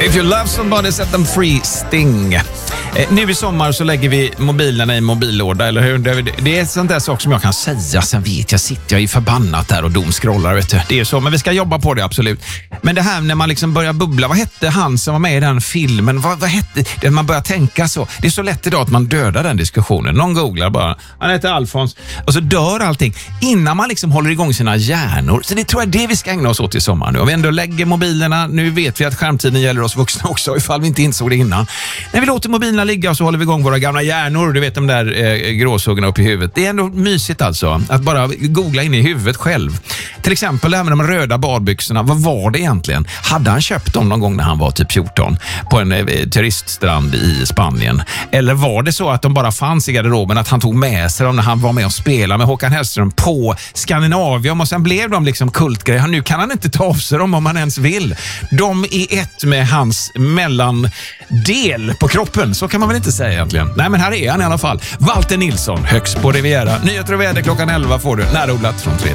If you love somebody, set them free, Sting. Nu i sommar så lägger vi mobilerna i mobillåda, eller hur? Det är sånt där sak som jag kan säga. Sen vet jag, sitter jag i förbannat där och domskrollar, vet du. Det är så, men vi ska jobba på det, absolut. Men det här när man liksom börjar bubbla, vad hette han som var med i den filmen? Vad hette det? Man börjar tänka så. Det är så lätt idag att man dödar den diskussionen. Någon googlar bara, han heter Alfons. Och så dör allting innan man liksom håller igång sina hjärnor. Så det tror jag det vi ska ägna oss åt i sommar nu. Om vi ändå lägger mobilerna, nu vet vi att skärmtiden gäller oss vuxna också, ifall vi inte insåg det innan. När vi låter mobilerna ligga så håller vi igång våra gamla hjärnor. Du vet de där gråsuggarna upp i huvudet. Det är ändå mysigt alltså att bara googla in i huvudet själv. Till exempel det här med de röda badbyxorna. Vad var det egentligen? Hade han köpt dem någon gång när han var typ 14 på en turiststrand i Spanien? Eller var det så att de bara fanns i garderoben, att han tog med sig dem när han var med och spelade med Håkan Hellström på Skandinavium, och sen blev de liksom kultgrejer. Nu kan han inte ta av sig dem om han ens vill. De är ett med hans mellandel på kroppen, så kan man väl inte säga egentligen. Nej, men här är han i alla fall. Walter Nilsson, högst på Riviera. Nyheter och väder klockan 11 får du närodlat från 3.